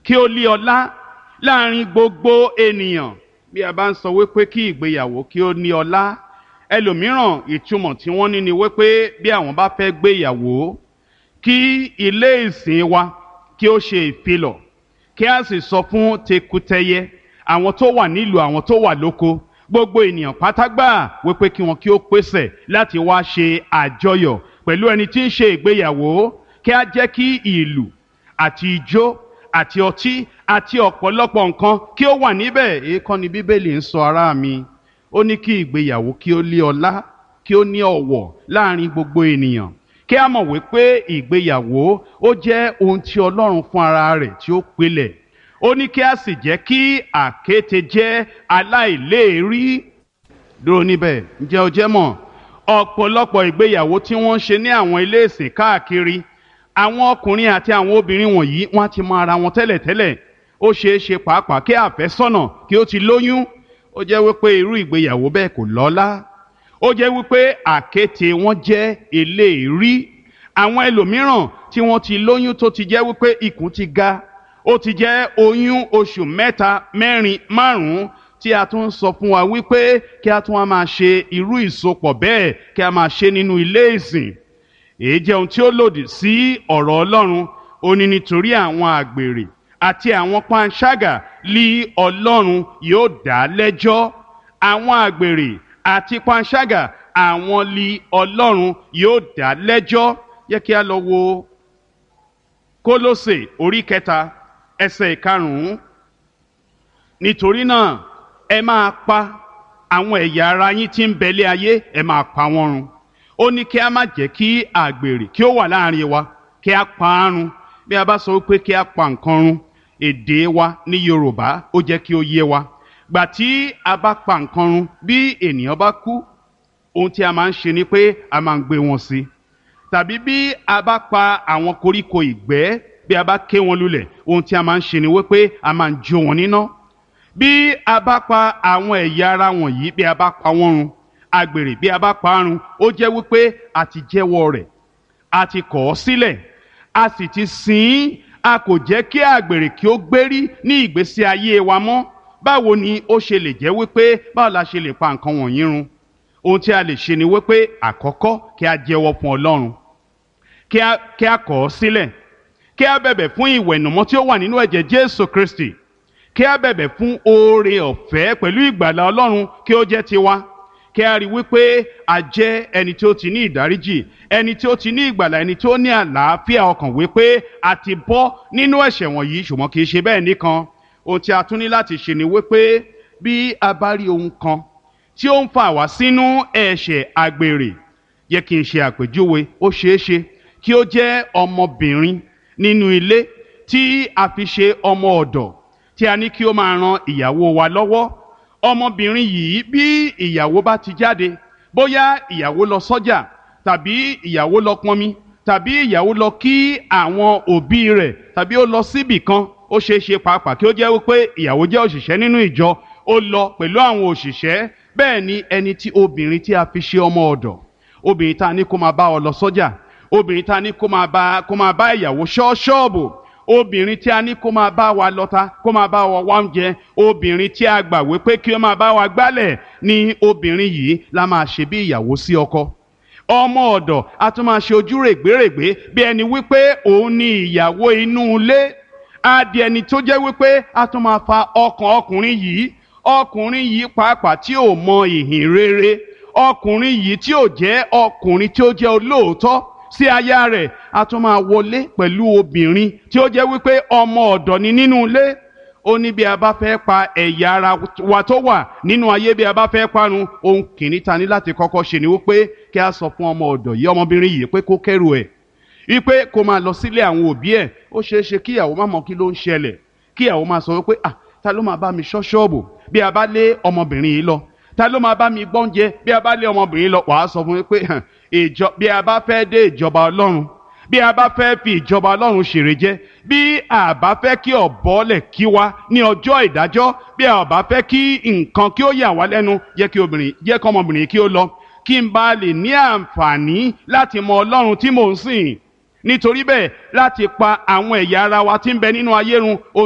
kí ó lé ọlá láàrin gbogbo ènìyàn. Bí a bá ń sọ wípé kí ìgbéyàwó kí ó ní ọlá, ẹlòmíràn ìtumọ̀ tí wọ́n ní ni wípé bí àwọn bá fẹ́ gbéyàwó, kí ilé ìsìn wa kí ó ṣe ìfilọ̀, kí a sì sọ fún tekutẹyẹ, àwọn tó wà nílùú, àwọn tó wà lóko, gbogbo ènìyàn pátágbà wípé kí wọn kí ó pèsè láti wá ṣe àjọyọ̀ pẹ̀lú ẹni tí ń ṣe ìgbéyàwó. Kí a jẹ́ kí ìlù àti ijó àti ọtí àti ọ̀pọ̀lọpọ̀ nǹkan kí ó wà níbẹ̀. Èékọ́ ni Bíbélì ń sọ, ará mi. Ó ní kí ìgbéyàwó kí ó ní ọlá, kí ó ní ọ̀wọ̀ láàrin gbogbo ènìyàn. Kí a mọ̀ wípé ìgbéyàwó ó jẹ́ ohun tí Ọlọ́run fún ara rẹ̀ tí ó pilẹ̀. Ó ní kí a sì jẹ́ kí àkéte jẹ́ aláìléèrí. Dúró níbẹ̀, ǹjẹ́ o jẹ́ mọ̀ ọ̀pọ̀lọpọ̀ ìgbéyàwó tí wọ́n ń ṣe ní àwọn ilé ìsìn káàkiri, àwọn ọkùnrin àti àwọn obìnrin wọ̀nyí wọ́n ti mọ ara wọn tẹ́lẹ̀tẹ́lẹ̀. Ó ṣeé ṣe pàápàá kí àfẹ́sọ́nà kí ó ti lóyún. Ó jẹ́ wípé irú ìgbéyàwó bẹ́ẹ̀ kò lọ́lá. Ó jẹ́ wípé àkéte wọn jẹ́ eléèrí. Àwọn ẹlòmíràn tí wọ́n ti lóyún tó ti jẹ́ wípé ikùn ti ga, ó ti jẹ́ oyún oṣù 3, 4, 5 tí a tún ń sọ fún wa wípé kí a tún wá máa ṣe irú ìsopọ̀ bẹ́ẹ̀ kí a máa ṣe nínú ilé ìsìn. Èyí jẹ́ ohun tí ó lòdì sí ọ̀rọ̀ Ọlọ́run. Ó ní nítorí àwọn àgbèrè àti àwọn panṣágà lí Ọlọ́run yóò dá lẹ́jọ́. Àwọn àgbèrè àti panṣágà àwọn lí Ọlọ́run yóò dá lẹ́jọ́. Yẹ kí a lọ wo Kólósè orí 3 ẹsẹ̀ 5. Nítorí náà ẹ máa pa àwọn ẹ̀yà ara yín tí ń bẹ lé ayé, ẹ máa pa wọ́n run. Ó ní kí a má jẹ́ kí àgbèrè kí ó wà láàrin wa, kí a pa á run. Bí a bá sọ wípé kí a pa nǹkan run, èdè wa ní Yorùbá ó jẹ́ kí ó yé wa. Gbà tí a bá pa nǹkan run, bí ènìyàn bá kú, ohun tí a máa ń ṣe ni pé a máa ń gbé wọn sí. Tàbí bí a bá pa àwọn koríko ìgbẹ́, bí a bá ké wọn lulẹ̀, ohun tí a máa ń ṣe ni wípé a máa ń jó wọn níná. Bí a bá pa àwọn ẹ̀yà ara wọ̀nyí, bí a bá pa wọ́n run, àgbèrè bí a bá pa á run, ó jẹ́ wípé a ti jẹ́wọ́ rẹ̀, a ti kọ̀ ọ́ sílẹ̀, a sì ti sìn ín. A kò jẹ́ kí àgbèrè kí ó gbérí ní ìgbésí ayé wa mọ́. Báwo ni ó ṣe lè jẹ́ wípé báwo la ṣe lè pa nǹkan wọ̀nyí run? Ohun tí a lè ṣe ni wípé àkọ́kọ́ kí a jẹ́wọ́ fún Ọlọ́run, kí a kọ̀ ọ́ sílẹ̀, kí a bẹ̀bẹ̀ fún ìwẹ̀nùmọ́ tí ó wà nínú ẹ̀jẹ̀ Jésù Kristi, kí a bẹ̀bẹ̀ fún oore ọ̀fẹ́ pẹ̀lú ìgbàlà Ọlọ́run kí ó jẹ́ tiwa. Kí a rí wípé a jẹ́ ẹni tí ó ti ní ìdáríjì, ẹni tí ó ti ní ìgbàlà, ẹni tí ó ní àlàáfíà ọkàn, wípé a ti bọ́ nínú ẹ̀ṣẹ̀ wọ̀nyí. Ṣùgbọ́n kì í ṣe bẹ́ẹ̀ nìkan. Ohun tí a tún ní láti ṣe ni wípé bí a bá rí ohun kan tí ó ń fà wá sínú ẹ̀ṣẹ̀ àgbèrè, yẹ kí n ṣe àpèjúwe. Ó ṣeé ṣe kí ó jẹ́ ọmọbìnrin nínú ilé tí a fi ṣe ọmọ ọ̀dọ̀, tí a ní kí ó máa ran ìyàwó wa lọ́wọ́. Ọmọbìnrin yìí bí ìyàwó bá ti jáde, bóyá ìyàwó lọ sọ́jà, tàbí ìyàwó lọ pọnmi, tàbí ìyàwó lọ kí àwọn òbí rẹ̀, tàbí ó lọ síbì kan, ó ṣeé ṣe pàápàá kí ó jẹ́ wípé ìyàwó jẹ́ òṣìṣẹ́ nínú ìjọ, ó lọ pẹ̀lú àwọn òṣìṣẹ́. Bẹ́ẹ̀ ni ẹni tí obìnrin tí a fi ṣe ọmọ ọ̀dọ̀, obìnrin tá a ní kó máa bá ọ lọ sọ́jà, obìnrin tá a ní kó máa bá ìyàwó ṣọ́ ṣọ́ọ̀bù, obìnrin tí a ní kó máa bá wa lọ́ta, kó máa bá wa wá oúnjẹ, obìnrin tí a gbà wípé kí ó máa bá wa gbálẹ̀, ni obìnrin yìí la máa ṣe bí ìyàwó sí ọkọ. Ọmọ ọ̀dọ̀ a tún máa ṣe ojú règbèrègbè bí ẹni wípé òun ni ìyàwó inú ilé. A di ẹni tó jẹ́ wípé a tún máa fa ọkàn ọkùnrin yìí pàápàá tí ò mọ ìhìn rere, ọkùnrin yìí tí ò jẹ́ ọkùnrin tí ó jẹ́ olóòótọ́ sí aya rẹ̀. A tún máa wọlé pẹ̀lú obìnrin tí ó jẹ́ wípé ọmọ ọ̀dọ̀ ni nínú ilé. Ó ní bí a bá fẹ́ pa ẹ̀yà ara wa tó wà nínú ayé, bí a bá fẹ́ parun, ohun kìíní ta ní láti kọ́kọ́ ṣe ni wípé kí a sọ fún ọmọ ọ̀dọ̀ yìí, ọmọbìnrin yìí, pé kó kẹ́rù ẹ̀, wípé kó máa lọ sílé àwọn òbí ẹ̀. Ó ṣeé ṣe kí ìyàwó má mọ kí ló ń ṣẹlẹ̀, kí ìyàwó máa sọ wípé ta ló máa bá mi ṣọ́ ṣọ́ọ̀bù bí a bá lé ọmọbìnrin yìí lọ, ta ló máa bá mi gbọ́únjẹ bí a bá lé ọmọbìnrin lọ. Wàá sọ fún mi pé bí a bá fẹ́ dé ìjọba Ọlọ́run, bí a bá fẹ́ fi ìjọba Ọlọ́run ṣèrè jẹ, bí a bá fẹ́ kí ọ̀bọ̀lẹ̀ kí wa ní ọjọ́ ìdájọ́, bí a bá fẹ́ kí nǹkan kí ó yà wá lẹ́nu, jẹ́ kí ọmọbìnrin kí ó lọ, kí n bá lè ní àǹfààní láti mọ Ọlọ́run tí mò ń sìn. Nítorí bẹ́ẹ̀, láti pa àwọn ẹ̀yà ara wa tí ń bẹ nínú ayé run,